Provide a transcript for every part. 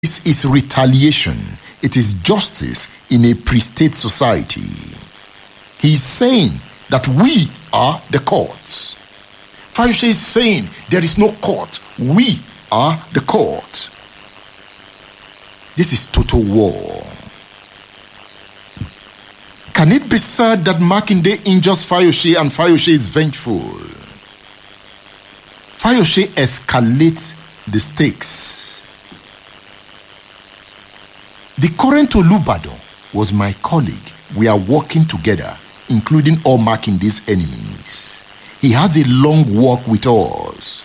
This is retaliation. It is justice in a pre-state society. He's saying that we are the courts. Fayose is saying there is no court. We are the court. This is total war. Can it be said that Makinde injures Fayose and Fayose is vengeful? Fayose escalates the stakes. The current Olubadan was my colleague. We are working together, including all Makinde's enemies. He has a long walk with us.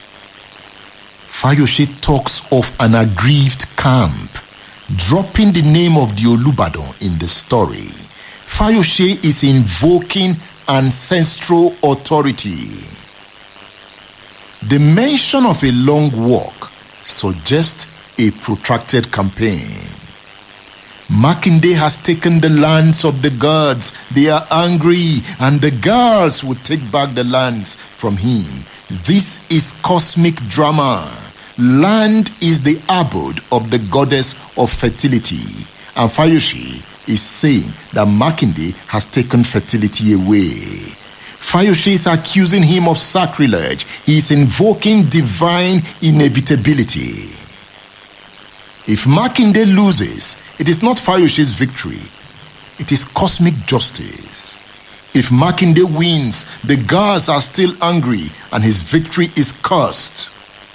Fayose talks of an aggrieved camp, dropping the name of the Olubadan in the story. Fayose is invoking ancestral authority. The mention of a long walk suggests a protracted campaign. Makinde has taken the lands of the gods. They are angry, and the girls will take back the lands from him. This is cosmic drama. Land is the abode of the goddess of fertility, and Fayose is saying that Makinde has taken fertility away. Fayose is accusing him of sacrilege. He is invoking divine inevitability. If Makinde loses, it is not Fayose's victory. It is cosmic justice. If Makinde wins, the gods are still angry and his victory is cursed.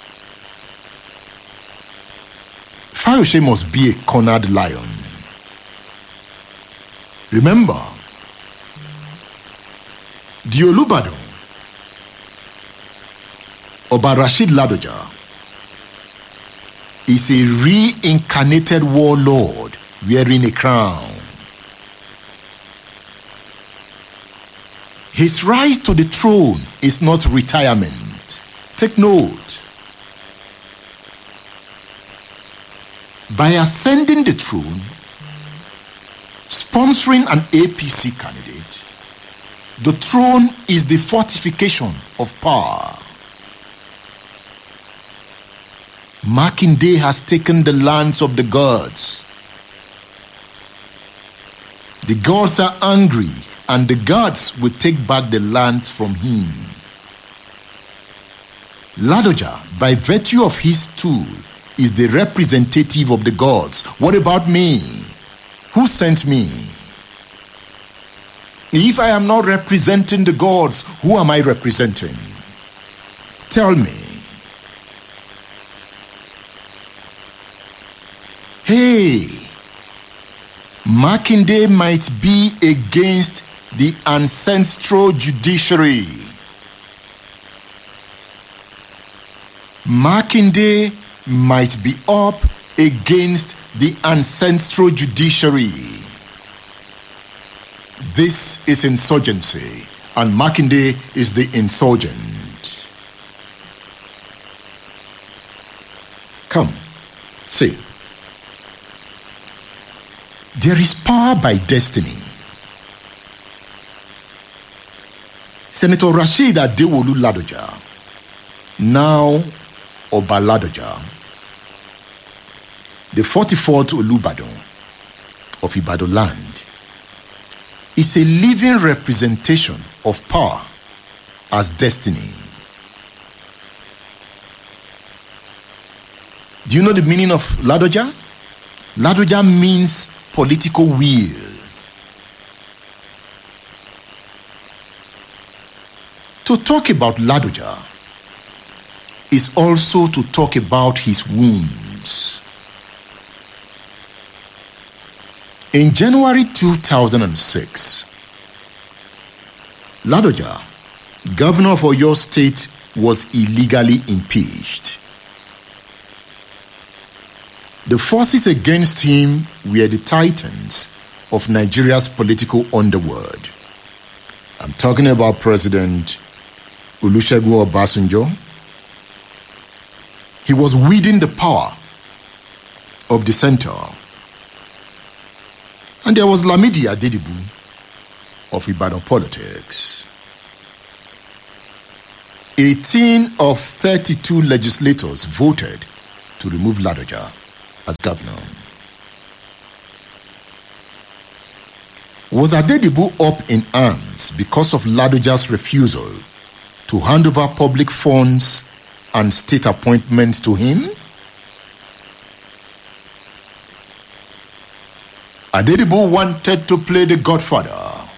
Fayose must be a cornered lion. Remember, the Olubadan, Oba Rasheed Ladoja, is a reincarnated warlord wearing a crown. His rise to the throne is not retirement. Take note. By ascending the throne, sponsoring an APC candidate, the throne is the fortification of power. Makinde has taken the lands of the gods. The gods are angry, and the gods will take back the lands from him. Ladoja, by virtue of his tool, is the representative of the gods. What about me? Who sent me? If I am not representing the gods, who am I representing? Tell me. Hey, Makinde might be against the ancestral judiciary. Makinde might be up against the ancestral judiciary. This is insurgency, and Makinde is the insurgent. Come, see. There is power by destiny. Senator Rasheed Adewolu Ladoja, now Oba Ladoja, the 44th Olubadan of Ibadan land, is a living representation of power as destiny. Do you know the meaning of Ladoja? Ladoja means political will. To talk about Ladoja is also to talk about his wounds. In January 2006, Ladoja, governor of Oyo State, was illegally impeached. The forces against him were the titans of Nigeria's political underworld. I'm talking about President Olusegun Obasanjo. He was wielding the power of the center. And there was Lamidi Adedibu of Ibadan politics. 18 of 32 legislators voted to remove Ladoja as governor. Was Adedibu up in arms because of Ladoja's refusal to hand over public funds and state appointments to him? Adedibu wanted to play the godfather.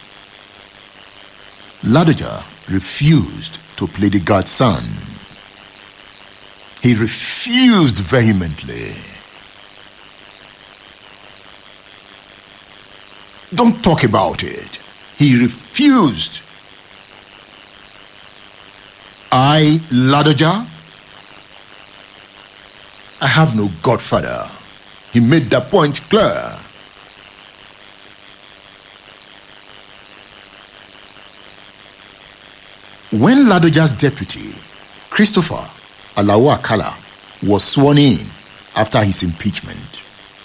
Ladoja refused to play the godson. He refused vehemently. Don't talk about it. He refused. I, Ladoja, I have no godfather. He made that point clear. When Ladoja's deputy, Christopher Alao Akala, was sworn in after his impeachment,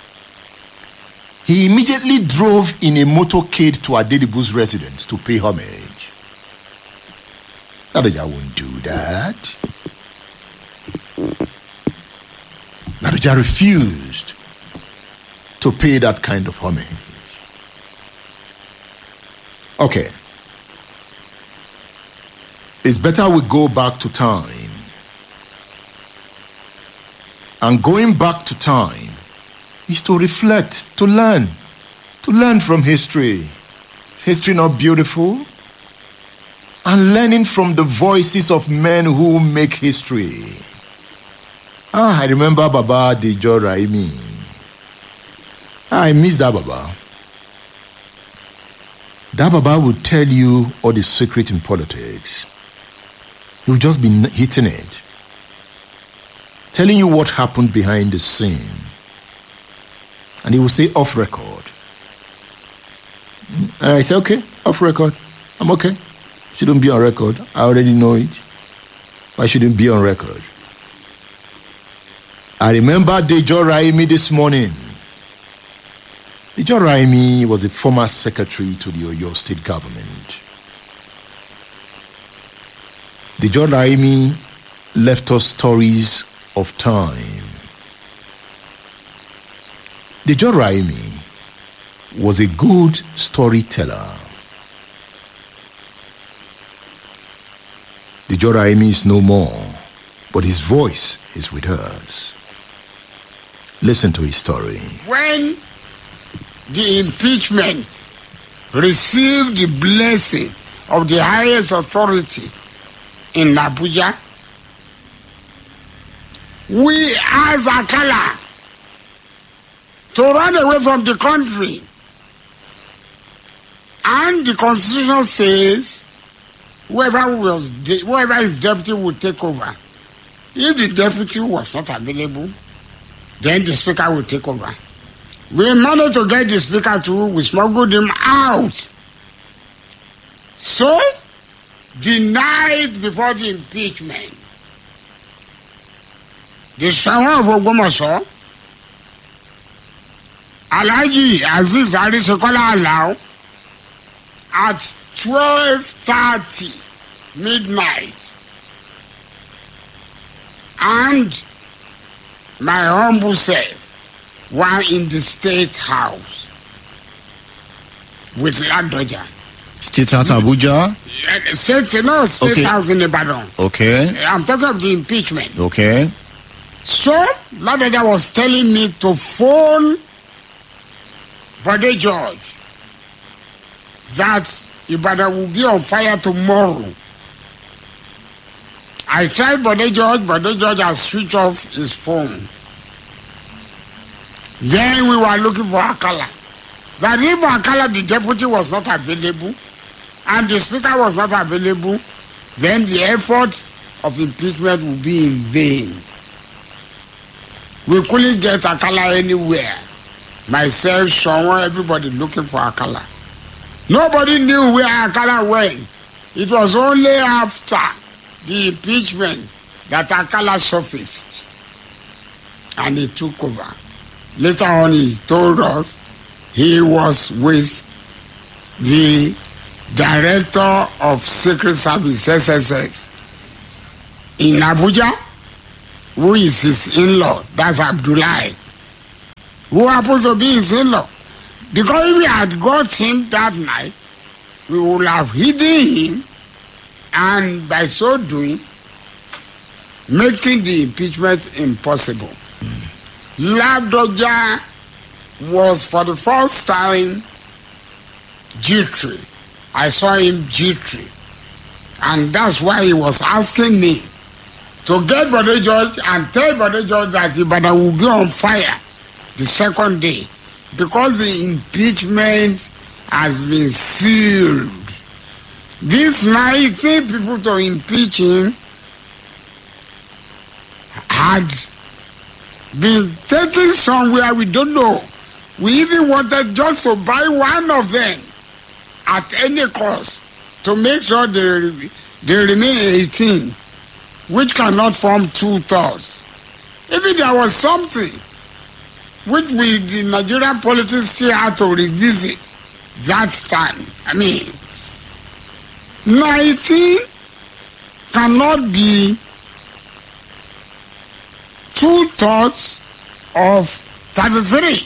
he immediately drove in a motorcade to Adedibu's residence to pay homage. Ladoja won't do that. Ladoja refused to pay that kind of homage. Okay. It's better we go back to time. And going back to time is to reflect, to learn from history. Is history not beautiful? And learning from the voices of men who make history. I remember Baba Dejo Raimi. I miss that Baba. That Baba would tell you all the secret in politics. You've just been hitting it. Telling you what happened behind the scene. And he will say off record. And I say, okay, off record. I'm okay. Shouldn't be on record. I already know it. Why shouldn't be on record? I remember Dejo Raimi this morning. Dejo Raimi was a former secretary to the Oyo State government. Dejo Raimi left us stories of time. Dejo Raimi was a good storyteller. Dejo Raimi is no more, but his voice is with us. Listen to his story. When the impeachment received the blessing of the highest authority in Abuja, we asked Akala to run away from the country. And the constitution says whoever is deputy would take over. If the deputy was not available, then the speaker would take over. We managed to get the speaker we smuggled him out. So, the night before the impeachment, the Shawan of Ogbomoso, Alhaji Aziz Arisekola Alao, at 12:30 midnight, and my humble self were in the State House with Ladoja. State House Abuja? State okay. House in Ibadan. Okay. I'm talking of the impeachment. Okay. So, Ladoja was telling me to phone Bode George that Ibadan will be on fire tomorrow. I tried Bode George has switched off his phone. Then we were looking for Akala. That if Akala, the deputy, was not available, and the speaker was not available, then the effort of impeachment would be in vain. We couldn't get Akala anywhere. Myself, Sean, everybody looking for Akala. Nobody knew where Akala went. It was only after the impeachment that Akala surfaced. And he took over. Later on, he told us he was with the Director of Secret Service, SSS, in Abuja, who is his in-law, that's Abdullahi. who happens to be his in-law. Because if we had got him that night, we would have hidden him, and by so doing, making the impeachment impossible. Ladoja was for the first time jittery. I saw him jittery. And that's why he was asking me to get Bode George and tell Bode George that Ibadan will be on fire the second day because the impeachment has been sealed. These 19 people to impeach him had been taken somewhere we don't know. We even wanted just to buy one of them at any cost to make sure they remain 18, which cannot form 2/3. Even there was something which we, the Nigerian politics, still had to revisit that time. I mean, 19 cannot be 2/3 of 33.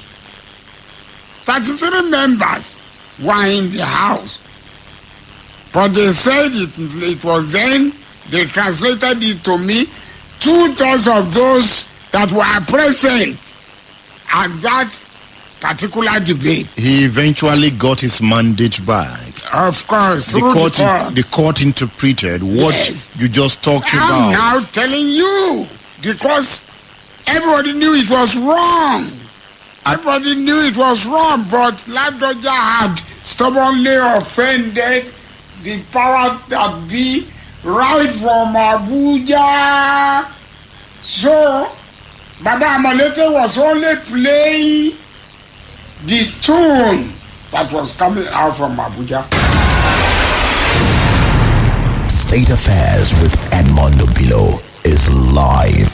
33 members were in the house. But they said it was then, they translated it to me, 2/3 of those that were present at that particular debate. He eventually got his mandate back. Of course, The court interpreted what you just talked about. I'm now telling you, because everybody knew it was wrong. Everybody knew it was wrong, but Ladoja had stubbornly offended the power that be right from Abuja. So, Baba Amalete was only playing the tune that was coming out from Abuja. State Affairs with Edmondo Bilo is live.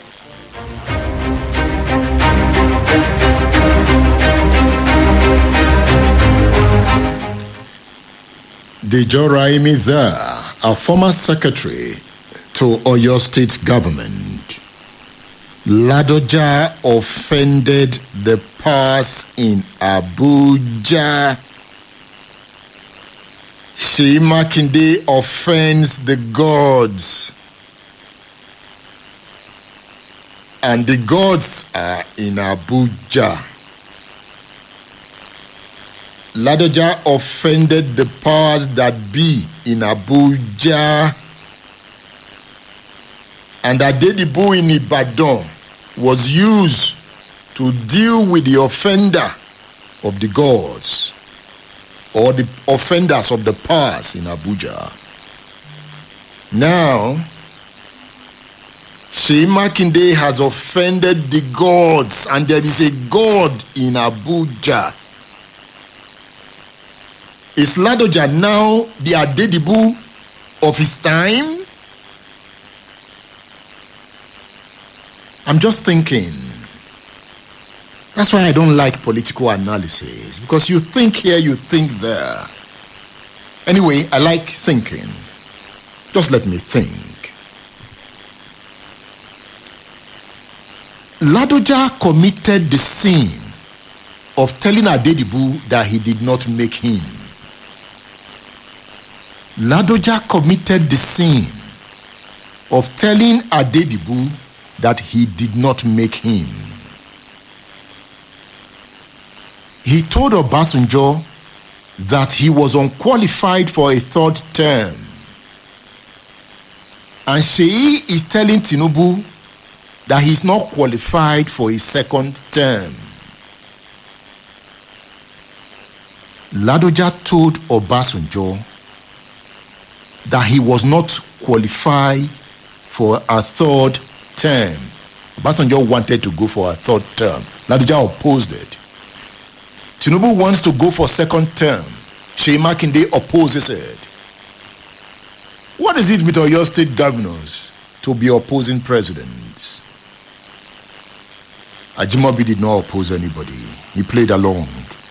Dejo Raimi there, a former secretary to Oyo State government. Ladoja offended the powers in Abuja. Seyi Makinde offends the gods. And the gods are in Abuja. Ladoja offended the powers that be in Abuja. And Adedibu in Ibadan was used to deal with the offender of the gods or the offenders of the powers in Abuja. Now, Seyi Makinde has offended the gods, and there is a god in Abuja. Is Ladoja now the Adedibu of his time? I'm just thinking. That's why I don't like political analysis, because you think here, you think there. Anyway, I like thinking. Just let me think. Ladoja committed the sin of telling Adedibu that he did not make him. Ladoja committed the sin of telling Adedibu that he did not make him. He told Obasanjo that he was unqualified for a third term. And Seyi is telling Tinubu that he's not qualified for a second term. Ladoja told Obasanjo that he was not qualified for a third term. Obasanjo wanted to go for a third term. Ladoja opposed it. Tinubu wants to go for second term. Seyi Makinde opposes it. What is it with Oyo State governors to be opposing presidents? Ajimobi did not oppose anybody. He played along.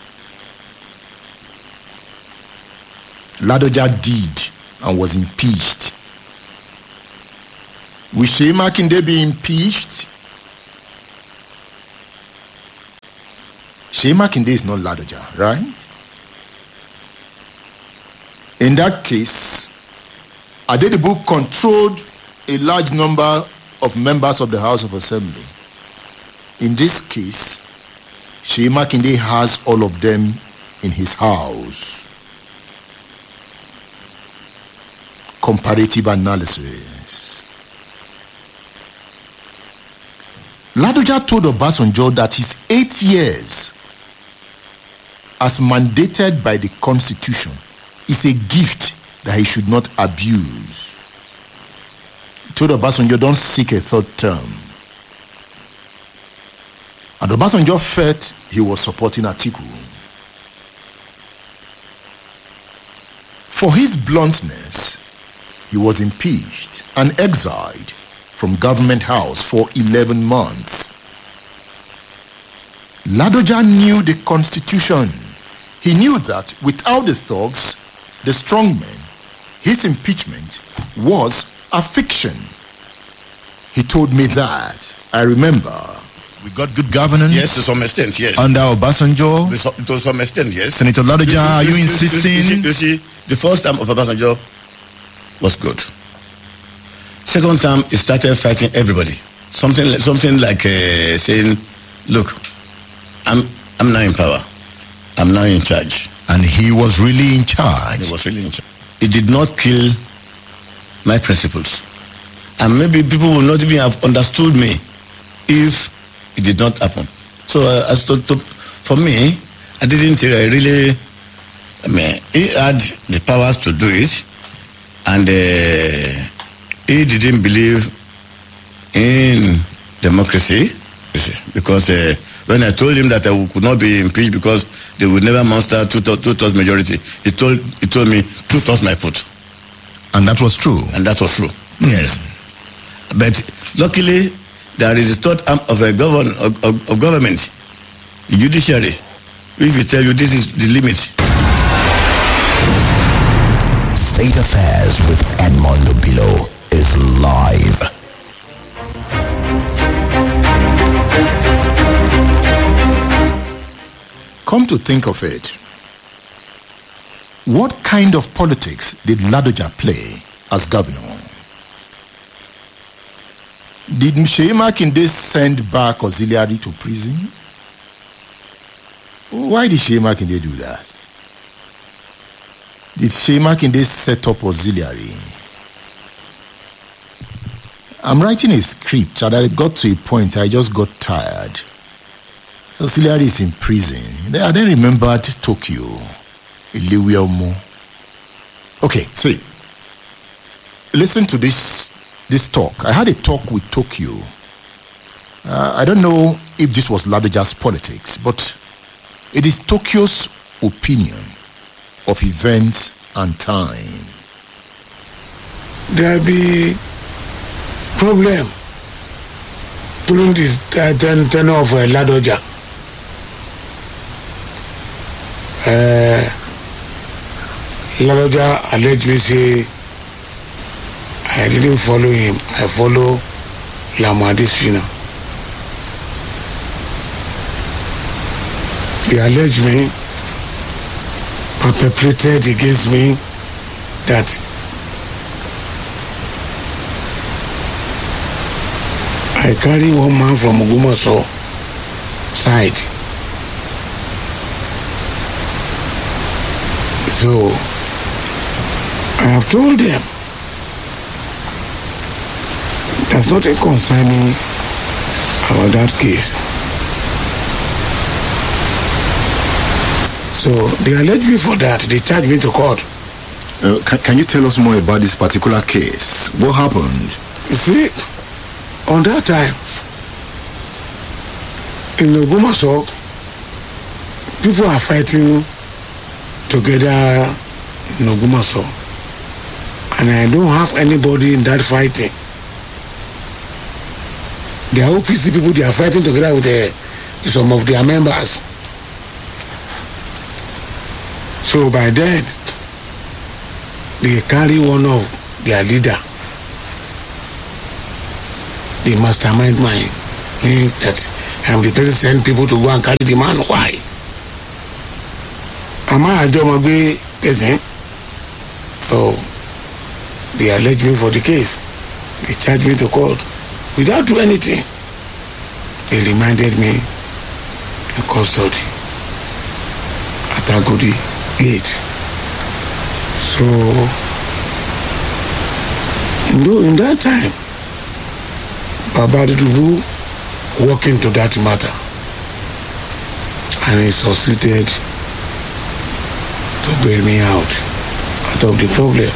Ladoja did and was impeached. Will Seyi Makinde be impeached? Seyi Makinde is not Ladoja, right? In that case, Adedibu controlled a large number of members of the House of Assembly. In this case, Seyi Makinde has all of them in his house. Comparative analysis. Ladoja told Obasanjo that his 8 years, as mandated by the Constitution, is a gift that he should not abuse. He told Obasanjo, don't seek a third term. And Obasanjo felt he was supporting Atiku. For his bluntness, he was impeached and exiled from Government House for 11 months. Ladoja knew the Constitution. He knew that without the thugs, the strongmen, his impeachment was a fiction. He told me that. I remember. We got good governance. Yes, to some extent, yes. Under Obasanjo. To some extent, yes. Senator Ladoja, are you insisting? You see, the first time of Obasanjo was good. Second time, he started fighting everybody. Something like saying, "Look, I'm now in power. I'm now in charge." And he was really in charge. He was really in charge. He did not kill my principles, and maybe people will not even have understood me if it did not happen. So, for me, I didn't really. I mean, he had the powers to do it, and he didn't believe in democracy, because when I told him that I could not be impeached because they would never muster two-thirds majority, he told me 2/3 my vote. And that was true. And that was true. Yes. But luckily, there is a third arm of government, the judiciary. If we tell you this is the limit. State Affairs with Edmondo Bilo is live. Come to think of it, what kind of politics did Ladoja play as governor? Did Seyi Makinde send back auxiliary to prison? Why did Seyi Makinde do that? Did Seyi Makinde set up auxiliary? I'm writing a script and I got to a point I just got tired. Auxiliary is in prison. I then remembered Tokyo. Iliwiomo. Okay, see. Listen to this talk. I had a talk with Tokyo. I don't know if this was Ladoja's politics, but it is Tokyo's opinion of events and time. There be problem during the tenure of Ladoja. Ladoja allegedly say I didn't follow him, I follow Lamadi Sina. He alleged me, perpetrated against me that I carry one man from Ogumaso side. So I have told them there's nothing concerning about that case. So they alleged me for that. They charged me to court. Can you tell us more about this particular case? What happened? You see, on that time, in Ogumaso, people are fighting together in Ogumaso. And I don't have anybody in that fighting. They are OPC people, they are fighting together with some of their members. So by then, they carry one of their leader, the mastermind mind, meaning that And the person send people to go and carry the man. Why? Am I a Jomagbe person? So they alleged me for the case. They charged me to court without doing anything. They reminded me in custody at Agodi Gate. So in that time, Baba Dubu walked into that matter and he succeeded to bail me out of the problem.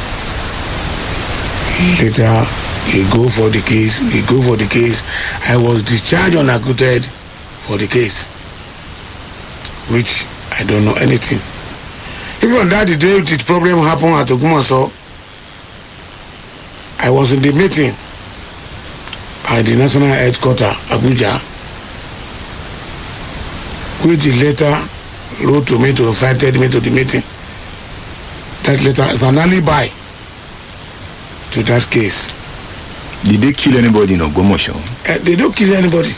Later, we go for the case. I was discharged unacquitted for the case, which I don't know anything. Even on that day the problem happened at Ogbomoso, I was in the meeting at the national headquarters, Abuja, which the letter wrote to me to invited me to the meeting. That letter is an alibi to that case. Did they kill anybody in Ogbomoso? They don't kill anybody.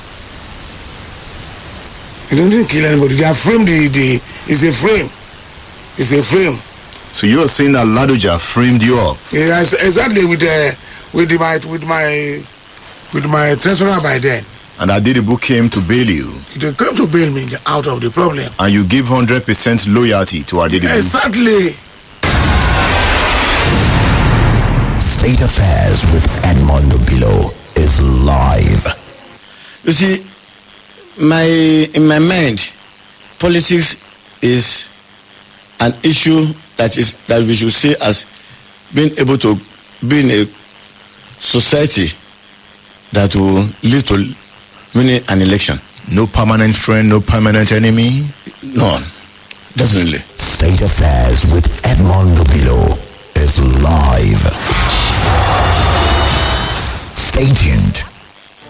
They don't kill anybody. They have framed it's a frame. It's a frame. So you're saying that Ladoja framed you up? Yes, exactly with my treasurer by then. And Adedibu came to bail you? They came to bail me out of the problem. And you give 100% loyalty to Adedibu? Exactly. State Affairs with Edmond Bilo is live. You see, in my mind, politics is an issue that we should see as being able to be in a society that will lead to winning an election. No permanent friend, no permanent enemy? None. Definitely. State Affairs with Edmond Bilo is live. Stay tuned.